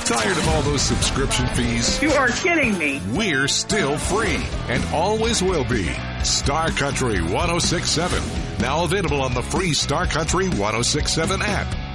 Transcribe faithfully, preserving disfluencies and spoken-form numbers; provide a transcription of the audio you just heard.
Tired of all those subscription fees? You are kidding me. We're still free and always will be. Star Country one oh six point seven. Now available on the free Star Country one oh six point seven app.